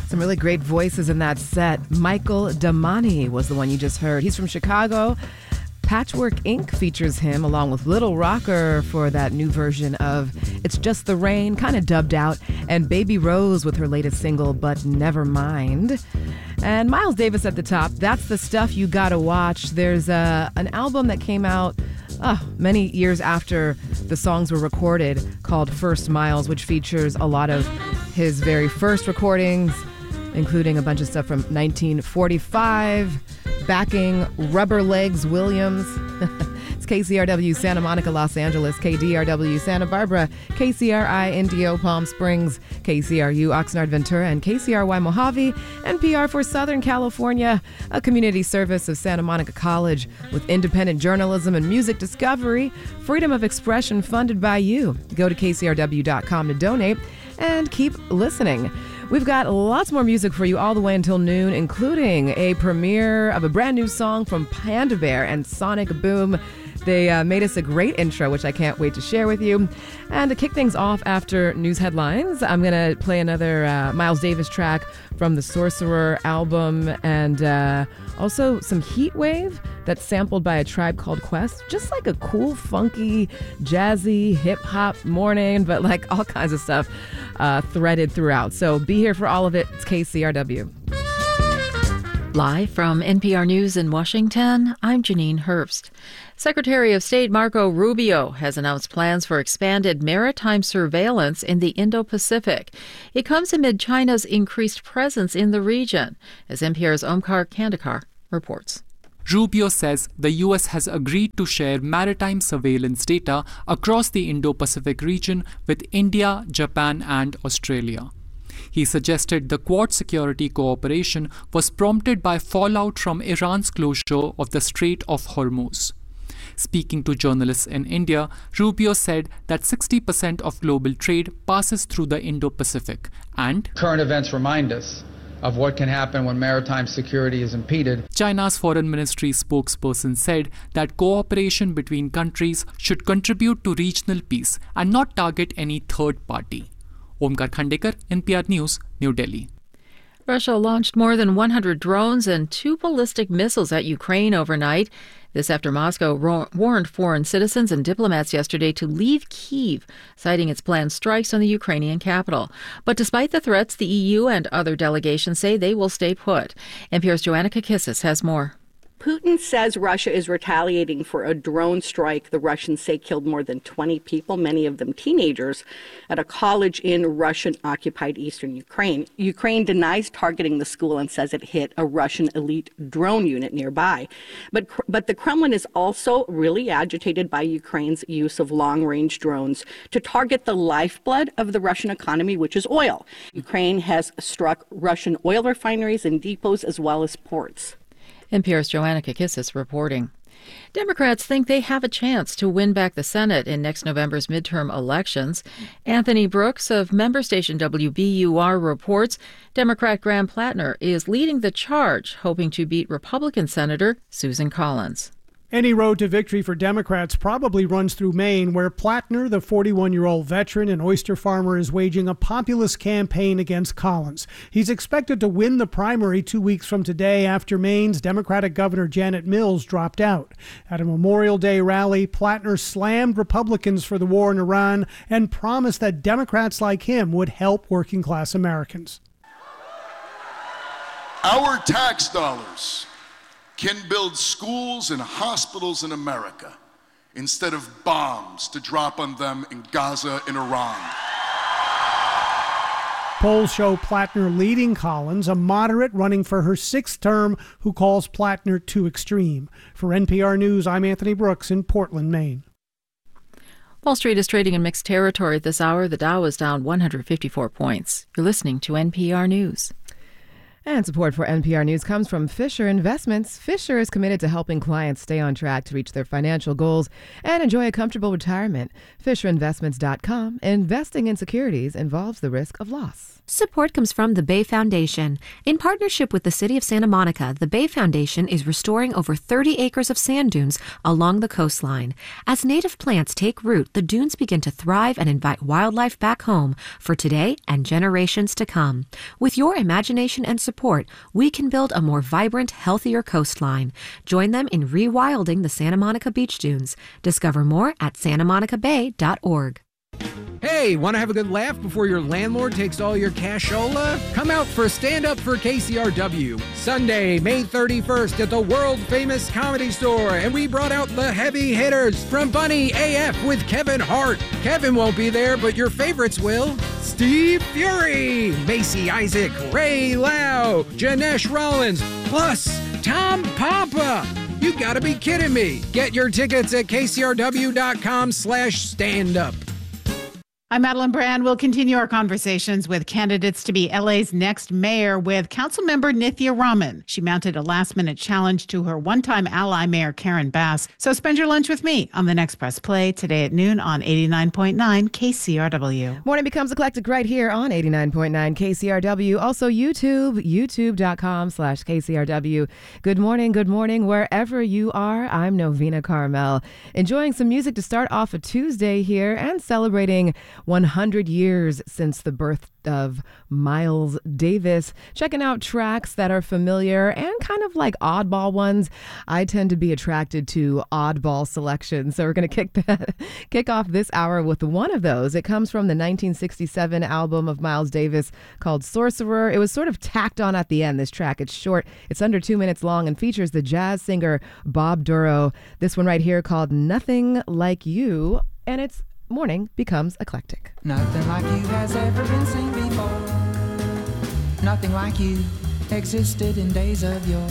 Some really great voices in that set. Michael Damani was the one you just heard. He's from Chicago. Patchwork Inc. features him along with Little Rocker for that new version of It's Just the Rain, kind of dubbed out, and Baby Rose with her latest single, But Never Mind. And Miles Davis at the top. That's the stuff you gotta watch. There's an album that came out many years after the songs were recorded called First Miles, which features a lot of his very first recordings, including a bunch of stuff from 1945, backing Rubber Legs Williams. It's KCRW Santa Monica, Los Angeles, KDRW Santa Barbara, KCRI Indio Palm Springs, KCRU Oxnard Ventura, and KCRY Mojave, NPR for Southern California, a community service of Santa Monica College with independent journalism and music discovery, freedom of expression funded by you. Go to kcrw.com to donate and keep listening. We've got lots more music for you all the way until noon, including a premiere of a brand new song from Panda Bear and Sonic Boom. They made us a great intro, which I can't wait to share with you. And to kick things off after news headlines, I'm going to play another Miles Davis track from the Sorcerer album, and also some Heat Wave that's sampled by A Tribe Called Quest. Just like a cool, funky, jazzy, hip-hop morning, but like all kinds of stuff threaded throughout. So be here for all of it. It's KCRW. Live from NPR News in Washington, I'm Janine Herbst. Secretary of State Marco Rubio has announced plans for expanded maritime surveillance in the Indo-Pacific. It comes amid China's increased presence in the region, as NPR's Omkar Kandekar reports. Rubio says the U.S. has agreed to share maritime surveillance data across the Indo-Pacific region with India, Japan, and Australia. He suggested the Quad security cooperation was prompted by fallout from Iran's closure of the Strait of Hormuz. Speaking to journalists in India, Rubio said that 60% of global trade passes through the Indo-Pacific, and current events remind us of what can happen when maritime security is impeded. China's foreign ministry spokesperson said that cooperation between countries should contribute to regional peace and not target any third party. Omkar Kandekar, NPR News, New Delhi. Russia launched more than 100 drones and 2 ballistic missiles at Ukraine overnight. This after Moscow warned foreign citizens and diplomats yesterday to leave Kyiv, citing its planned strikes on the Ukrainian capital. But despite the threats, the EU and other delegations say they will stay put. NPR's Joanna Kakissis has more. Putin says Russia is retaliating for a drone strike the Russians say killed more than 20 people, many of them teenagers, at a college in Russian-occupied eastern Ukraine. Ukraine denies targeting the school and says it hit a Russian elite drone unit nearby. But the Kremlin is also really agitated by Ukraine's use of long-range drones to target the lifeblood of the Russian economy, which is oil. Ukraine has struck Russian oil refineries and depots as well as ports. NPR's Joanna Kakissis reporting. Democrats think they have a chance to win back the Senate in next November's midterm elections. Anthony Brooks of member station WBUR reports Democrat Graham Plattner is leading the charge, hoping to beat Republican Senator Susan Collins. Any road to victory for Democrats probably runs through Maine, where Plattner, the 41-year-old veteran and oyster farmer, is waging a populist campaign against Collins. He's expected to win the primary 2 weeks from today after Maine's Democratic Governor Janet Mills dropped out. At a Memorial Day rally, Plattner slammed Republicans for the war in Iran and promised that Democrats like him would help working-class Americans. Our tax dollars can build schools and hospitals in America instead of bombs to drop on them in Gaza and Iran. Polls show Plattner leading Collins, a moderate running for her 6th term who calls Plattner too extreme. For NPR News, I'm Anthony Brooks in Portland, Maine. Wall Street is trading in mixed territory at this hour. The Dow is down 154 points. You're listening to NPR News. And support for NPR News comes from Fisher Investments. Fisher is committed to helping clients stay on track to reach their financial goals and enjoy a comfortable retirement. FisherInvestments.com. Investing in securities involves the risk of loss. Support comes from the Bay Foundation. In partnership with the City of Santa Monica, the Bay Foundation is restoring over 30 acres of sand dunes along the coastline. As native plants take root, the dunes begin to thrive and invite wildlife back home for today and generations to come. With your imagination and support, we can build a more vibrant, healthier coastline. Join them in rewilding the Santa Monica beach dunes. Discover more at santamonicabay.org. Hey, want to have a good laugh before your landlord takes all your cashola? Come out for Stand Up for KCRW, Sunday, May 31st at the world-famous Comedy Store, and we brought out the heavy hitters from Bunny AF with Kevin Hart. Kevin won't be there, but your favorites will. Steve Fury, Macy Isaac, Ray Lau, Janesh Rollins, plus Tom Papa. You gotta be kidding me. Get your tickets at kcrw.com/standup. I'm Madeline Brand. We'll continue our conversations with candidates to be LA's next mayor with Councilmember Nithya Raman. She mounted a last-minute challenge to her one-time ally mayor Karen Bass. So spend your lunch with me on the Next Press Play today at noon on 89.9 KCRW. Morning becomes eclectic right here on 89.9 KCRW. Also YouTube, youtube.com/KCRW. Good morning, wherever you are. I'm Novena Carmel. Enjoying some music to start off a Tuesday here and celebrating 100 years since the birth of Miles Davis. Checking out tracks that are familiar and kind of like oddball ones. I tend to be attracted to oddball selections, so we're going to kick off this hour with one of those. It comes from the 1967 album of Miles Davis called Sorcerer. It was sort of tacked on at the end, this track. It's short, it's under 2 minutes long, and features the jazz singer Bob Dorough. This one right here called Nothing Like You, and it's Morning Becomes Eclectic. Nothing like you has ever been seen before. Nothing like you existed in days of yore.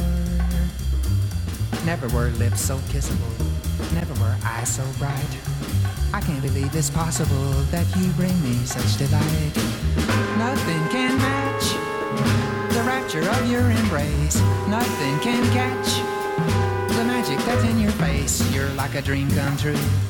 Never were lips so kissable, never were eyes so bright. I can't believe it's possible that you bring me such delight. Nothing can match the rapture of your embrace. Nothing can catch the magic that's in your face. You're like a dream come true.